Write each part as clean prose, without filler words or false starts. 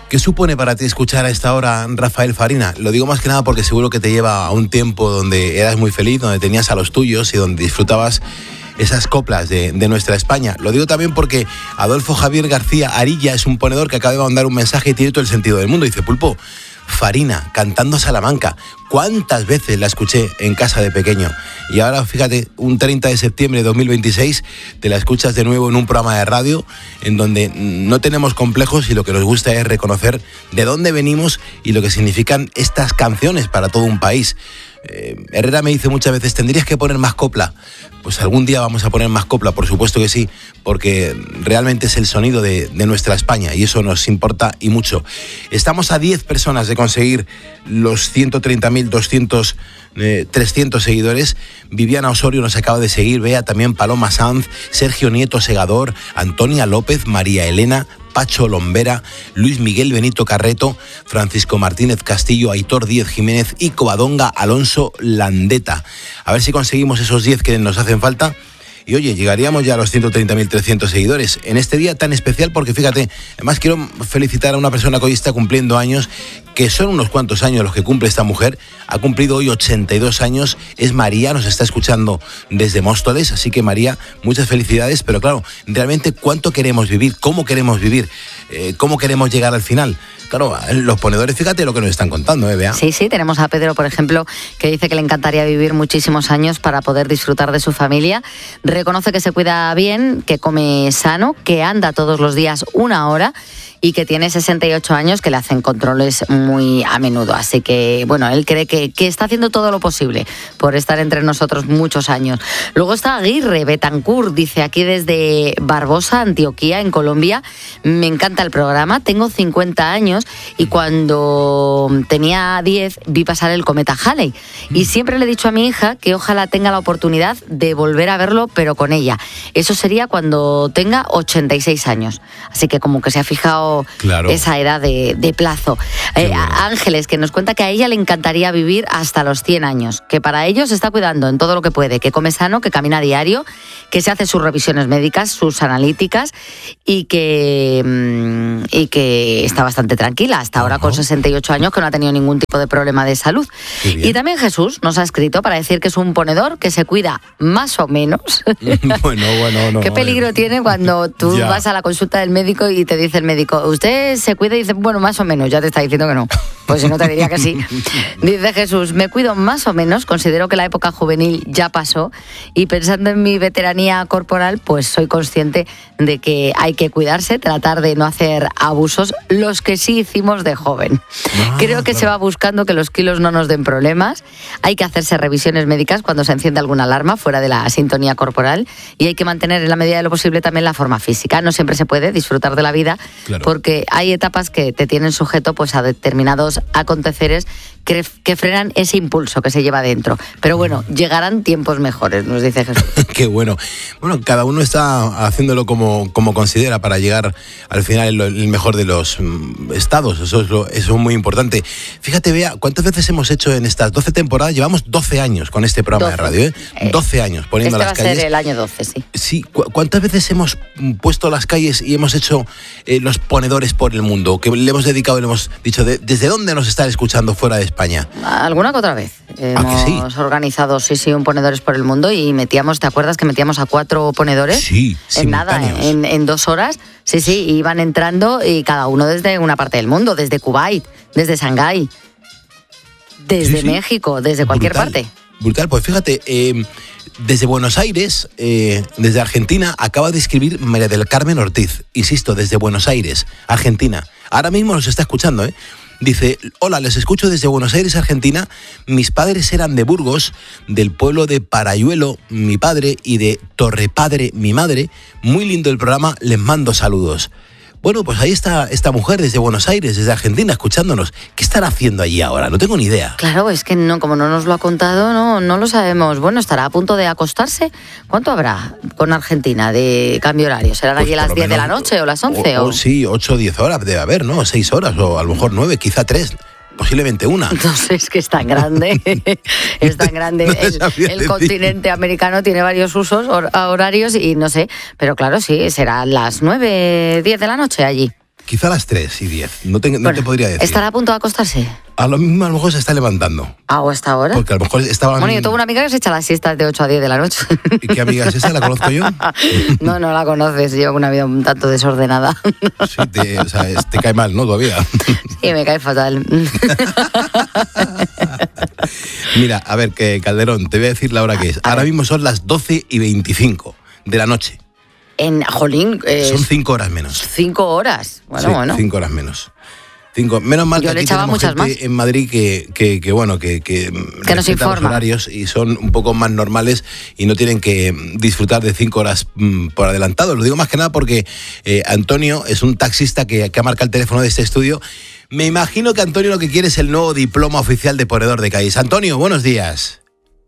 ¿Qué supone para ti escuchar a esta hora Rafael Farina? Lo digo más que nada porque seguro que te lleva a un tiempo donde eras muy feliz, donde tenías a los tuyos y donde disfrutabas esas coplas de nuestra España. Lo digo también porque Adolfo Javier García Arilla es un ponedor que acaba de mandar un mensaje y tiene todo el sentido del mundo. Dice: Pulpo, Farina, cantando Salamanca. ¿Cuántas veces la escuché en casa de pequeño? Y ahora, fíjate, un 30 de septiembre de 2026, te la escuchas de nuevo en un programa de radio en donde no tenemos complejos y lo que nos gusta es reconocer de dónde venimos y lo que significan estas canciones para todo un país. Herrera me dice muchas veces: tendrías que poner más copla. Pues algún día vamos a poner más copla, por supuesto que sí, porque realmente es el sonido de nuestra España y eso nos importa y mucho. Estamos a 10 personas de conseguir los 300 seguidores. Viviana Osorio nos acaba de seguir, Bea también, Paloma Sanz, Sergio Nieto Segador, Antonia López, María Elena, Pacho Lombera, Luis Miguel Benito Carreto, Francisco Martínez Castillo, Aitor Díez Jiménez y Covadonga Alonso Landeta. A ver si conseguimos esos 10 que nos hacen falta. Y oye, llegaríamos ya a los 130.300 seguidores en este día tan especial porque fíjate, además quiero felicitar a una persona que hoy está cumpliendo años, que son unos cuantos años los que cumple esta mujer. Ha cumplido hoy 82 años, es María, nos está escuchando desde Móstoles, así que María, muchas felicidades, pero claro, realmente cuánto queremos vivir, cómo queremos vivir, cómo queremos llegar al final. Claro, los ponedores, fíjate lo que nos están contando, Bea. Sí, tenemos a Pedro, por ejemplo, que dice que le encantaría vivir muchísimos años para poder disfrutar de su familia. Reconoce que se cuida bien, que come sano, que anda todos los días 1 hora y que tiene 68 años, que le hacen controles muy a menudo. Así que, bueno, él cree que está haciendo todo lo posible por estar entre nosotros muchos años. Luego está Aguirre Betancourt, dice aquí desde Barbosa, Antioquía, en Colombia: me encanta el programa, tengo 50 años y cuando tenía 10 vi pasar el cometa Halley. Y siempre le he dicho a mi hija que ojalá tenga la oportunidad de volver a verlo, pero con ella. Eso sería cuando tenga 86 años. Así que como que se ha fijado esa edad de plazo. Ángeles, que nos cuenta que a ella le encantaría vivir hasta los 100 años, que para ello se está cuidando en todo lo que puede, que come sano, que camina a diario, que se hace sus revisiones médicas, sus analíticas y que está bastante tranquila hasta ahora con 68 años, que no ha tenido ningún tipo de problema de salud. Y también Jesús nos ha escrito para decir que es un ponedor que se cuida más o menos. Bueno. ¿Qué peligro tiene cuando tú vas a la consulta del médico y te dice el médico: usted se cuida? Y dice: bueno, más o menos. Ya te está diciendo que no. Pues si no, te diría que sí. Dice Jesús: me cuido más o menos, considero que la época juvenil ya pasó y pensando en mi veteranía corporal, pues soy consciente de que hay que cuidarse, tratar de no hacer abusos, los que sí hicimos de joven. Creo que se va buscando que los kilos no nos den problemas, hay que hacerse revisiones médicas cuando se enciende alguna alarma fuera de la sintonía corporal y hay que mantener en la medida de lo posible también la forma física. No siempre se puede disfrutar de la vida, porque hay etapas que te tienen sujeto pues a determinados aconteceres que frenan ese impulso que se lleva dentro. Pero bueno, llegarán tiempos mejores, nos dice Jesús. Qué bueno. Bueno, cada uno está haciéndolo como considera para llegar al final el mejor de los estados. Eso es muy importante. Fíjate, Bea, ¿cuántas veces hemos hecho en estas 12 temporadas? Llevamos 12 años con este programa de radio, 12 años poniendo las calles. Este va a ser el año 12, sí. Sí, ¿cuántas veces hemos puesto las calles y hemos hecho los ponedores por el mundo? Que le hemos dedicado, le hemos dicho, ¿desde dónde nos están escuchando fuera de España? Alguna que otra vez. Hemos organizado, un ponedores por el mundo y metíamos, ¿te acuerdas que metíamos a 4 ponedores? Sí, en nada, en 2 horas. Sí, iban entrando y cada uno desde una parte del mundo, desde Kuwait, desde Shanghái, desde México, desde cualquier parte. Brutal, pues fíjate, desde Buenos Aires, desde Argentina, acaba de escribir María del Carmen Ortiz, insisto, desde Buenos Aires, Argentina. Ahora mismo nos está escuchando, Dice: hola, les escucho desde Buenos Aires, Argentina. Mis padres eran de Burgos, del pueblo de Parayuelo, mi padre, y de Torrepadre, mi madre. Muy lindo el programa, les mando saludos. Bueno, pues ahí está esta mujer desde Buenos Aires, desde Argentina, escuchándonos. ¿Qué estará haciendo allí ahora? No tengo ni idea. Claro, es que no, como no nos lo ha contado, no lo sabemos. Bueno, estará a punto de acostarse. ¿Cuánto habrá con Argentina de cambio horario? ¿Serán pues allí las 10 de la noche o las 11? Sí, 8 o 10 horas debe haber, ¿no? 6 horas o a lo mejor 9, quizá 3. Posiblemente 1. No sé, es que es tan grande. Es tan grande. El continente americano tiene varios usos horarios y no sé. Pero claro, sí, serán las 9, 10 de la noche allí. Quizá a las 3:10, no te podría decir. ¿Estará a punto de acostarse? A lo mejor se está levantando. ¿O hasta ahora? Porque a lo mejor estaba... Bueno, yo tengo una amiga que se echa las siestas de 8 a 10 de la noche. ¿Y qué amiga es esa? ¿La conozco yo? No la conoces, llevo una vida un tanto desordenada. Sí, te cae mal, ¿no? Todavía. Sí, me cae fatal. Mira, a ver, que Calderón, te voy a decir la hora que es. Ahora mismo son las 12:25 de la noche. Jolín... Son 5 horas menos. 5 horas. Bueno. 5 horas menos. Menos mal que aquí tenemos gente más en Madrid que nos informa los horarios y son un poco más normales y no tienen que disfrutar de 5 horas por adelantado. Lo digo más que nada porque Antonio es un taxista que ha marcado el teléfono de este estudio. Me imagino que Antonio lo que quiere es el nuevo diploma oficial de ponedor de Cádiz. Antonio, buenos días.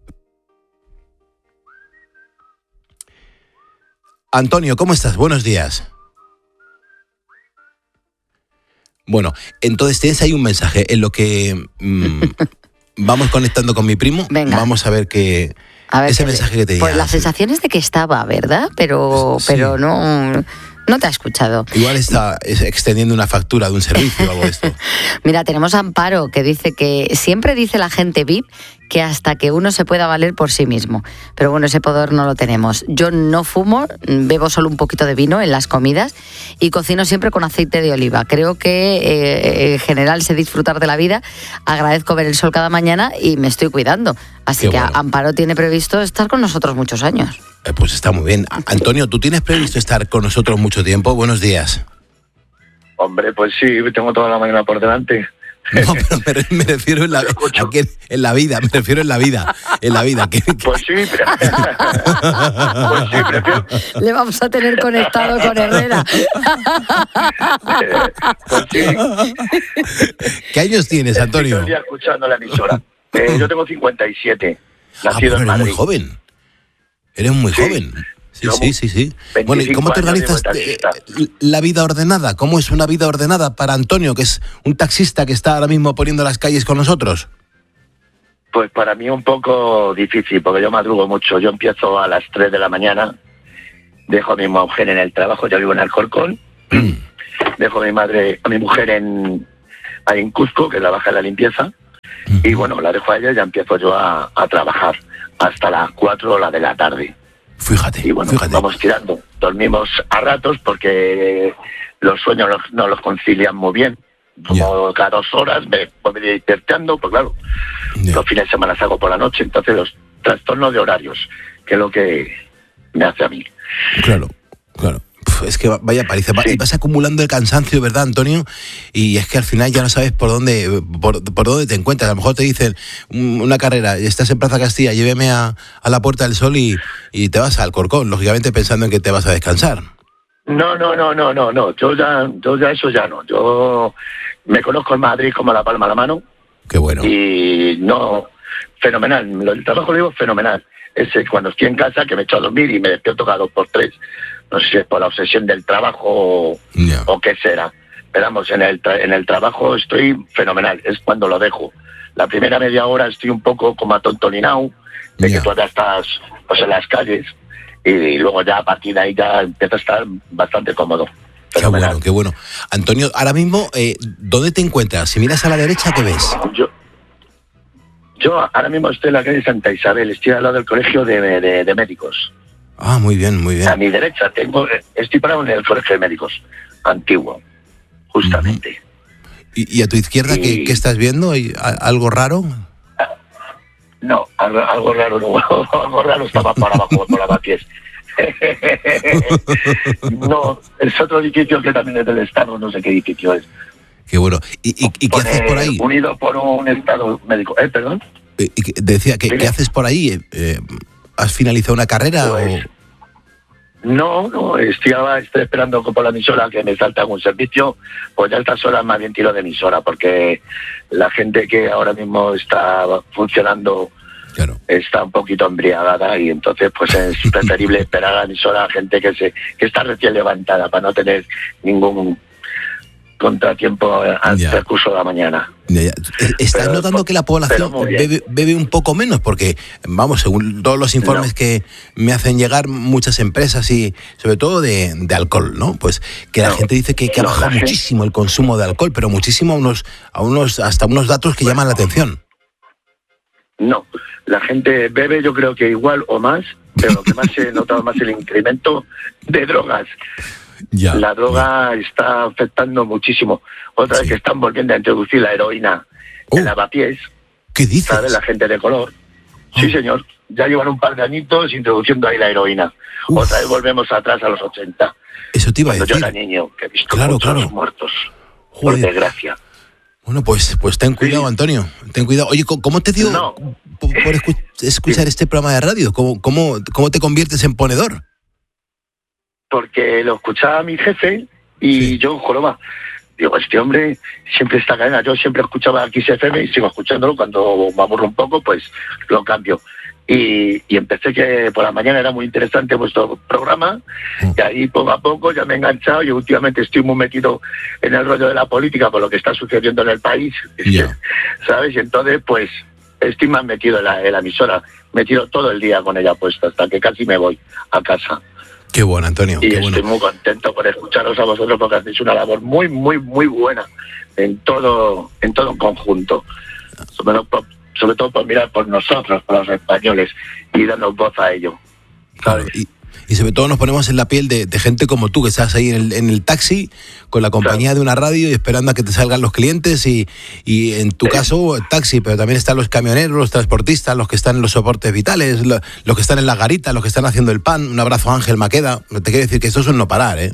Antonio, ¿cómo estás? Buenos días. Bueno, entonces tienes ahí un mensaje en lo que vamos conectando con mi primo. Venga. Vamos a ver qué... ese mensaje que te diga. Pues la sensación es de que estaba, ¿verdad? Pero no te ha escuchado. Igual está extendiendo una factura de un servicio o algo de esto. Mira, tenemos a Amparo que dice que siempre dice la gente VIP que hasta que uno se pueda valer por sí mismo. Pero bueno, ese poder no lo tenemos. Yo no fumo, bebo solo un poquito de vino en las comidas y cocino siempre con aceite de oliva. Creo que en general sé disfrutar de la vida, agradezco ver el sol cada mañana y me estoy cuidando. Así que bueno. Amparo tiene previsto estar con nosotros muchos años. Pues está muy bien. Antonio, ¿tú tienes previsto estar con nosotros mucho tiempo? Buenos días. Hombre, pues sí, tengo toda la mañana por delante. No, pero me refiero en la vida, me refiero en la vida. Pues sí, prefiero. Le vamos a tener conectado con Herrera. Pues sí. ¿Qué años tienes, Antonio? Estoy escuchando la emisora. Yo tengo 57, nacido en Madrid. Eres muy joven. Eres muy joven. Sí. Bueno, ¿y cómo te organizas la vida ordenada? ¿Cómo es una vida ordenada para Antonio, que es un taxista que está ahora mismo poniendo las calles con nosotros? Pues para mí un poco difícil, porque yo madrugo mucho. Yo empiezo a las 3 de la mañana, dejo a mi mujer en el trabajo, yo vivo en Alcorcón, dejo a mi mujer en Cusco, que trabaja en la limpieza, y bueno, la dejo a ella y ya empiezo yo a trabajar hasta las 4 de la tarde. Fíjate. Y bueno, vamos tirando. Dormimos a ratos porque los sueños no los concilian muy bien. Como cada 2 horas me voy despertando, pues claro, los fines de semana hago por la noche, entonces los trastornos de horarios, que es lo que me hace a mí. Claro. Es que vaya paliza. Sí. Vas acumulando el cansancio, ¿verdad, Antonio? Y es que al final ya no sabes por dónde te encuentras. A lo mejor te dicen una carrera, estás en Plaza Castilla, lléveme a la Puerta del Sol y te vas al Alcorcón, lógicamente pensando en que te vas a descansar. No. Yo ya eso ya no. Yo me conozco en Madrid como la palma de la mano. Qué bueno. Y no, fenomenal. El trabajo lo digo fenomenal. Ese cuando estoy en casa que me echo a dormir y me despierto cada 2 por 3. No sé si es por la obsesión del trabajo o qué será. Pero vamos, en el trabajo estoy fenomenal. Es cuando lo dejo. La primera media hora estoy un poco como atontolinado, de que todavía estás pues, en las calles. Y luego ya a partir de ahí ya empieza a estar bastante cómodo. Fenomenal. Qué bueno. Antonio, ahora mismo, ¿dónde te encuentras? Si miras a la derecha, ¿qué ves? Yo ahora mismo estoy en la calle Santa Isabel. Estoy al lado del colegio de médicos. Ah, muy bien. A mi derecha estoy parado en el colegio de médicos antiguo, justamente. ¿Y a tu izquierda qué estás viendo? ¿Algo raro? No, algo raro no. Algo raro estaba para abajo, por la pies. No, es otro edificio que también es del Estado, no sé qué edificio es. Qué bueno. ¿Y qué haces por ahí? Unido por un Estado médico. ¿Perdón? Decía, ¿qué haces por ahí? ¿Has finalizado una carrera pues, No, estoy esperando por la emisora que me salta algún servicio. Pues ya a estas horas más bien tiro de emisora, porque la gente que ahora mismo está funcionando está un poquito embriagada y entonces pues es preferible esperar a la emisora a gente que está recién levantada para no tener ningún contratiempo al transcurso de la mañana. ¿Estás notando que la población bebe un poco menos? Porque, vamos, según todos los informes que me hacen llegar muchas empresas y sobre todo de alcohol, ¿no? Pues que la gente dice que ha bajado muchísimo el consumo de alcohol, pero muchísimo hasta unos datos que llaman la atención. No, la gente bebe, yo creo que igual o más, pero lo que más he notado más el incremento de drogas. La droga está afectando muchísimo. Otra vez que están volviendo a introducir la heroína en lavapiés. ¿Qué dices? ¿Sabes? La gente de color. Sí, señor. Ya llevan un par de añitos introduciendo ahí la heroína. Otra vez volvemos atrás a los 80. Eso te iba a decir. Cuando yo era niño, que he visto muchos muertos. Por desgracia. Bueno, pues ten cuidado, Antonio. Ten cuidado. Oye, ¿cómo te dio por escuchar este programa de radio? ¿Cómo te conviertes en ponedor? Porque lo escuchaba mi jefe y yo, joroba, digo, este hombre siempre está cadena. Yo siempre escuchaba aquí XFM y sigo escuchándolo. Cuando me aburro un poco, pues lo cambio. Y empecé que por la mañana era muy interesante vuestro programa y ahí poco a poco ya me he enganchado y últimamente estoy muy metido en el rollo de la política por lo que está sucediendo en el país, ¿sabes? Y entonces pues estoy más metido en la emisora, metido todo el día con ella puesta hasta que casi me voy a casa. Qué bueno, Antonio. Y qué estoy muy contento por escucharos a vosotros porque hacéis una labor muy, muy, muy buena en todo conjunto. Sobre todo por mirar por nosotros, por los españoles, y darnos voz a ello. Claro, y sobre todo nos ponemos en la piel de gente como tú, que estás ahí en el taxi, con la compañía de una radio y esperando a que te salgan los clientes, y en tu caso, taxi, pero también están los camioneros, los transportistas, los que están en los soportes vitales, los que están en las garitas, los que están haciendo el pan. Un abrazo a Ángel Maqueda. Te quiero decir que esto es un no parar, ¿eh?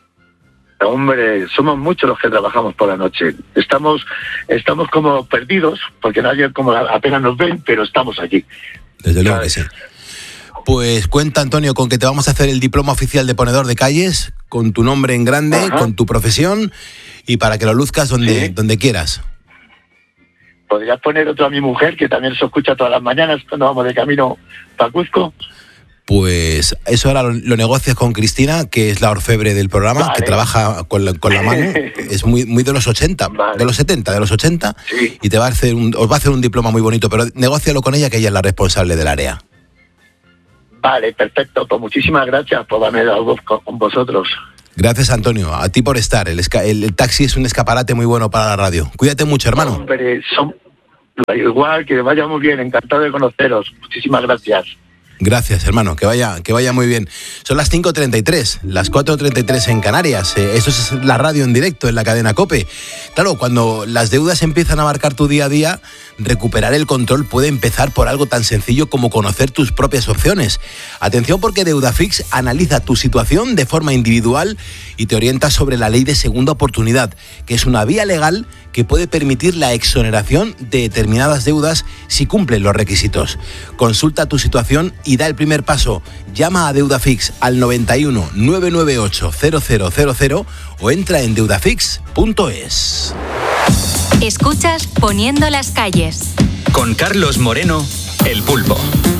Hombre, somos muchos los que trabajamos por la noche. Estamos como perdidos, porque nadie como apenas nos ven, pero estamos allí. Desde luego que sí. Pues cuenta, Antonio, con que te vamos a hacer el diploma oficial de ponedor de calles, con tu nombre en grande, con tu profesión, y para que lo luzcas donde quieras. ¿Podrías poner otro a mi mujer, que también se escucha todas las mañanas cuando vamos de camino para Cuzco? Pues eso ahora lo negocias con Cristina, que es la orfebre del programa, que trabaja con la mano. Es muy de los 80, de los 70, y os va a hacer un diploma muy bonito, pero negócialo con ella, que ella es la responsable del área. Vale, perfecto. Pues muchísimas gracias por darme la voz con vosotros. Gracias, Antonio, a ti por estar. El taxi es un escaparate muy bueno para la radio. Cuídate mucho, hermano. Hombre, igual, que vaya muy bien. Encantado de conoceros. Muchísimas gracias. Gracias, hermano, que vaya muy bien. Son las 5:33, las 4:33 en Canarias. Eso es la radio en directo en la cadena COPE. Claro, cuando las deudas empiezan a marcar tu día a día, recuperar el control puede empezar por algo tan sencillo como conocer tus propias opciones. Atención, porque Deudafix analiza tu situación de forma individual y te orienta sobre la ley de segunda oportunidad, que es una vía legal que puede permitir la exoneración de determinadas deudas si cumplen los requisitos. Consulta tu situación y da el primer paso. Llama a Deudafix al 91 998 0000 o entra en deudafix.es. Escuchas Poniendo las calles. Con Carlos Moreno, El Pulpo.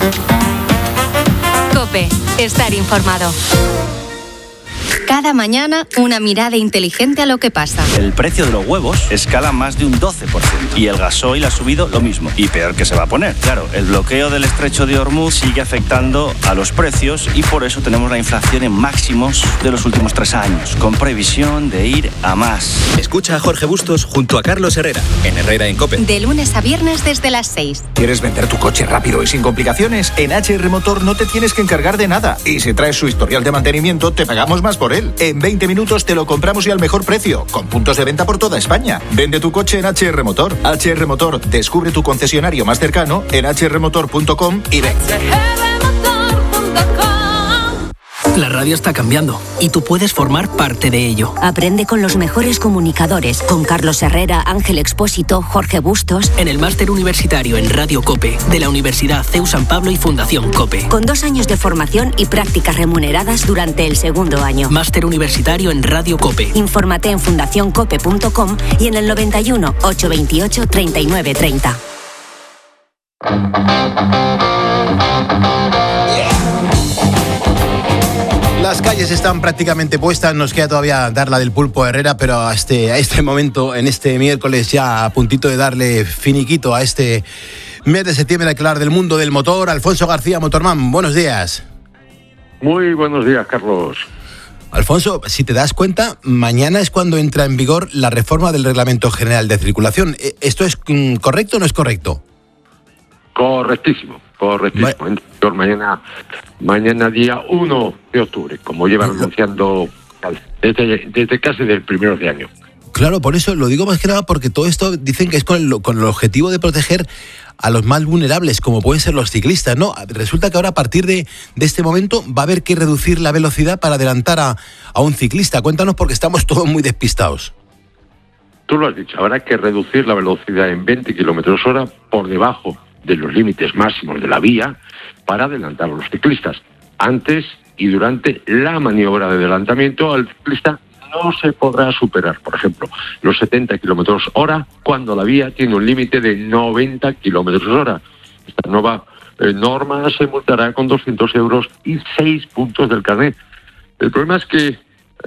COPE, estar informado. Cada mañana, una mirada inteligente a lo que pasa. El precio de los huevos escala más de un 12%. Y el gasoil ha subido lo mismo. Y peor que se va a poner. Claro, el bloqueo del estrecho de Hormuz sigue afectando a los precios y por eso tenemos la inflación en máximos de los últimos 3 años, con previsión de ir a más. Escucha a Jorge Bustos junto a Carlos Herrera, en Herrera en COPE. De lunes a viernes desde las 6. ¿Quieres vender tu coche rápido y sin complicaciones? En HR Motor no te tienes que encargar de nada. Y si traes su historial de mantenimiento, te pagamos más por él. En 20 minutos te lo compramos y al mejor precio, con puntos de venta por toda España. Vende tu coche en HR Motor. HR Motor, descubre tu concesionario más cercano en hrmotor.com y ven. La radio está cambiando y tú puedes formar parte de ello. Aprende con los mejores comunicadores, con Carlos Herrera, Ángel Expósito, Jorge Bustos. En el máster universitario en Radio COPE de la Universidad CEU San Pablo y Fundación COPE. Con 2 años de formación y prácticas remuneradas durante el segundo año. Máster universitario en Radio COPE. Infórmate en fundacioncope.com y en el 91 828 39 30. Las calles están prácticamente puestas, nos queda todavía dar la del Pulpo Herrera, pero a este momento, en este miércoles ya a puntito de darle finiquito a este mes de septiembre, hay que hablar del mundo del motor. Alfonso García, Motorman, buenos días. Muy buenos días, Carlos. Alfonso, si te das cuenta, mañana es cuando entra en vigor la reforma del Reglamento General de Circulación. ¿Esto es correcto o no es correcto? Correctísimo. Mañana día 1 de octubre, como llevan anunciando desde casi del primero de año. Claro, por eso lo digo más que nada porque todo esto dicen que es con el objetivo de proteger a los más vulnerables, como pueden ser los ciclistas, ¿no? Resulta que ahora a partir de este momento va a haber que reducir la velocidad para adelantar a un ciclista. Cuéntanos porque estamos todos muy despistados. Tú lo has dicho, habrá que reducir la velocidad en 20 kilómetros hora por debajo de los límites máximos de la vía para adelantar a los ciclistas. Antes y durante la maniobra de adelantamiento al ciclista no se podrá superar, por ejemplo, los 70 kilómetros hora cuando la vía tiene un límite de 90 kilómetros hora. Esta nueva norma se multará con 200 euros y 6 puntos del carnet. El problema es que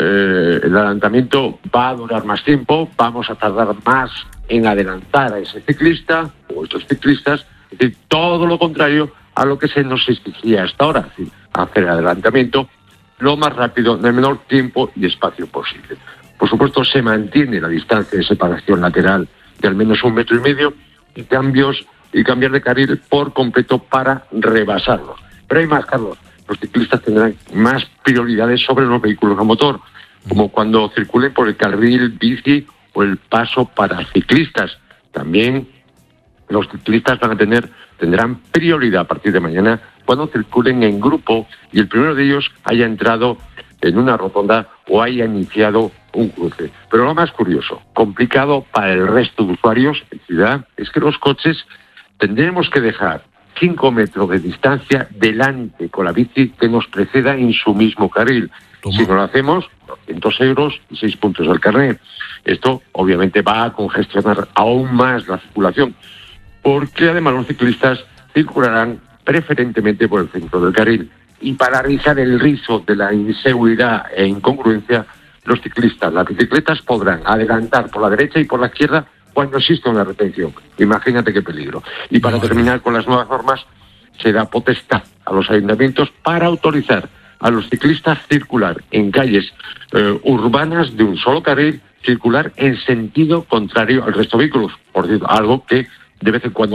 el adelantamiento va a durar más tiempo, vamos a tardar más en adelantar a ese ciclista o estos ciclistas, es decir, todo lo contrario a lo que se nos exigía hasta ahora, es decir, hacer el adelantamiento lo más rápido, en el menor tiempo y espacio posible. Por supuesto, se mantiene la distancia de separación lateral de al menos 1,5 metros y cambiar de carril por completo para rebasarlos. Pero hay más, Carlos. Los ciclistas tendrán más prioridades sobre los vehículos a motor, como cuando circulen por el carril bici o el paso para ciclistas. También los ciclistas tendrán prioridad a partir de mañana cuando circulen en grupo y el primero de ellos haya entrado en una rotonda o haya iniciado un cruce. Pero lo más curioso, complicado para el resto de usuarios en ciudad, es que los coches tendremos que dejar 5 metros de distancia delante con la bici que nos preceda en su mismo carril. Si no lo hacemos, 200 euros y 6 puntos del carnet. Esto obviamente va a congestionar aún más la circulación, porque además los ciclistas circularán preferentemente por el centro del carril. Y para rizar el rizo de la inseguridad e incongruencia, los ciclistas, las bicicletas podrán adelantar por la derecha y por la izquierda cuando exista una retención. Imagínate qué peligro. Y para terminar con las nuevas normas, se da potestad a los ayuntamientos para autorizar a los ciclistas circular en calles urbanas de un solo carril, circular en sentido contrario al resto de vehículos. Por cierto, algo que de vez en cuando